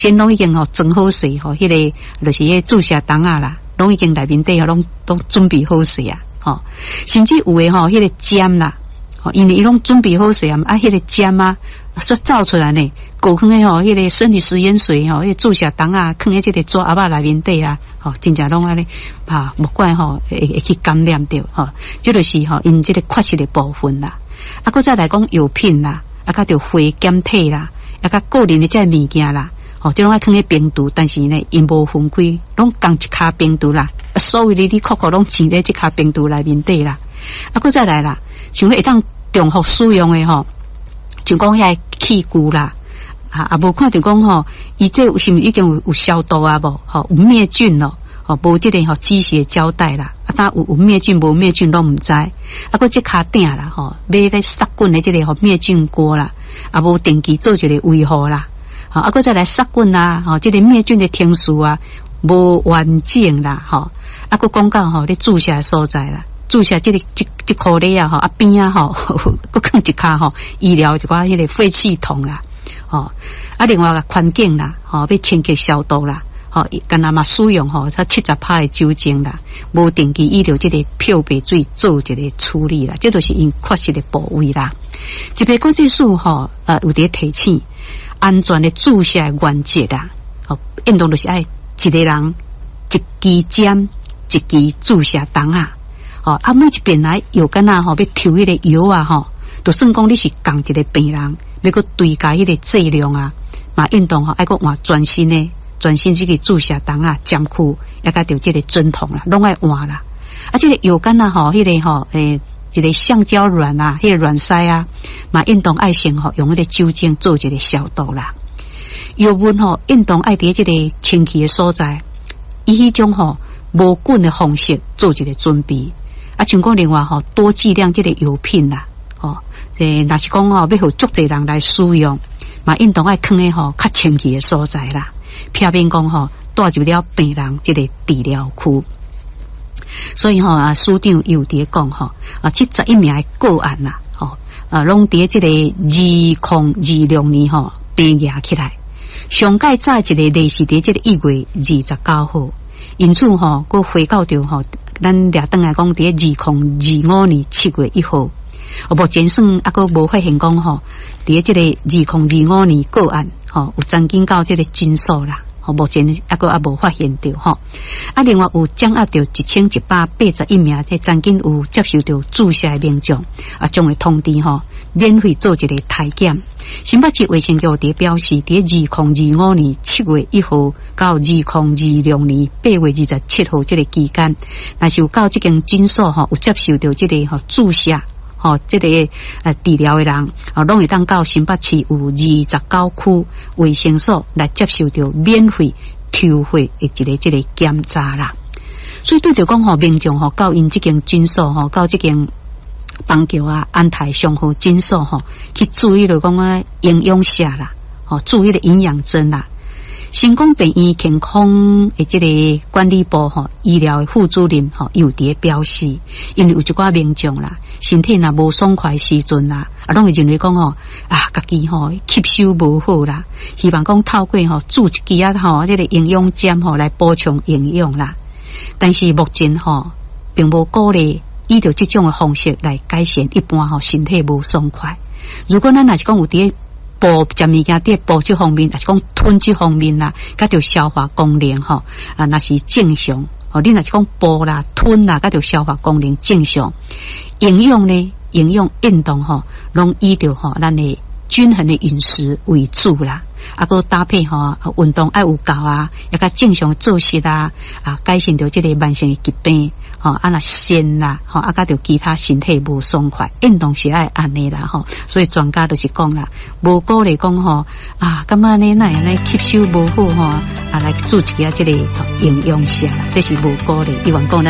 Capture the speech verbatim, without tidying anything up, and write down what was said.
针拢已经吼装好势吼，迄、那个就是迄注射筒啊啦，拢已经内面底吼拢都准备好势啊，吼、哦，甚至有诶吼，迄、那个针啦，吼，因为伊拢准备好势啊，啊，迄、那个针啊，说造出来呢，高放诶吼，迄、那个生理食盐水吼，迄、那个、注射筒啊，放喺即个纸盒仔内面底啊，吼，真正拢安尼啊，莫怪吼会会去感染着吼，即就是吼因即个缺失诶部分啦，啊，搁再来讲药品啦，啊，甲着血检体啦，啊，甲个人诶即个物件啦。哦，即种爱放喺病毒，但是呢，因无分开，拢共一卡病毒啦，所有哩哩扣扣拢挤咧即卡病毒内面底啦。啊，搁再来啦，像迄会当重复使用诶吼，像讲遐器具啦，啊啊无看着讲吼，伊这是毋是已经有有消毒啊无？吼，有灭菌咯，吼，无即个吼止血胶带啦，啊，当有有灭菌无灭菌拢毋知。啊，搁即卡顶啦，吼，买咧杀菌诶即个吼灭菌锅啦，啊无定期做一个维护啦。好，啊，搁再来杀菌啊，吼，即个灭菌的天数啊，无完整啦，吼，啊，搁讲到吼，咧注射所在啦，注射即个即即颗粒啊，吼，啊边啊，吼，搁放一卡吼，医疗一寡迄个废气筒啦，吼，啊，另外个环境啦，吼，要清洁消毒啦，吼，干那嘛使用吼，它七十趴的酒精啦，无定期依照即个漂白水做一个处理啦，这都是因缺失的部位啦。一边讲这数吼，呃，有伫提醒。安全的注射原则啦，哦，运动就是爱一个人一支针，一支注射筒啊，哦，啊每一边来药干啊，吼要抽迄个药啊，吼，就算讲你是共一个病人，要搁对加迄个剂量啊，嘛运动吼爱搁换全新的，全新这个注射筒啊，针库也甲着这个针筒啦，拢爱换啦，啊，这个药干啊，吼，迄个吼，诶。一个橡胶软啊，迄个软塞啊，嘛运动爱先吼用迄个酒精做一个消毒啦。药物吼运动爱伫即个清气的所在，以迄种吼无菌的方式做一个准备。啊，像讲另外吼多剂量即个药品啦，吼，诶，若是讲吼要互足侪人来使用，嘛运动爱放喺吼较清气的所在啦。偏偏讲吼带入了病人即个治疗区。所以吼啊，署长有伫讲吼啊，七十一名的个案啦，吼啊，拢伫即个二零二六年吼病牙起来。上届早一个例是伫即个一月二十九号，因此吼，佮回到着吼，咱掠转来讲伫二零二五年七月一号，目前算啊佮无发现讲吼，伫即个二零二五年个案吼有增进到即个诊所啦。吼，目前啊个啊无发现到吼，啊另外有掌握到一千一百八十一名即曾经有接受到注射的民众，啊将会通知吼免费做一个体检。新北市卫生局伫表示，伫二零二五年七月一号到二零二六年八月二十七号这个期间，若是有到这间诊所吼有接受到这个吼注射。吼、哦，这个呃治疗的人，啊，拢会当到新北市有二十九区卫生所来接受到免费抽血的一个这个检查啦。所以对着讲吼，民众吼到因这间诊所吼，到这间邦桥啊、安泰上好诊所吼，去注意着讲啊营养下啦，吼、哦，注意的营养针啦。成功病院健康的这个管理部吼医疗的副主任吼有伫表示，因为有一寡民众啦，身体若无爽快时阵啦，啊，拢会认为讲吼啊，家己吼吸收无好啦，希望讲透过吼注一支啊吼这个营养针吼来补充营养啦。但是目前吼并无鼓励依照这种的方式来改善一般吼身体无爽快。如果咱若是讲有伫补食物件伫补这方面，还是讲吞这方面啦，甲着消化功能吼啊，那是正常。哦，你若是讲补啦、吞啦，甲着消化功能正常。营养呢，营养运动吼，拢依照吼咱的均衡的饮食为主啦。啊，佮搭配吼运动爱有够啊，也甲正常作息啊，啊改善着这个慢性的疾病，吼啊那肾啦，吼啊甲着其他身体无爽快，运动是爱安尼啦，吼，所以专家就是讲啦，无鼓励讲吼啊，感觉呢那样呢吸收无好吼，啊来注一下这个营养下啦，这是无鼓励，希望讲咱。